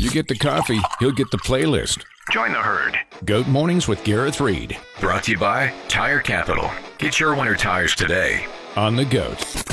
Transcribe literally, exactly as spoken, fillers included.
You get the coffee, he'll get the playlist. Join the herd. Goat Mornings with Gareth Reed. Brought to you by Tire Capital. Get your winter tires today. On the Goat.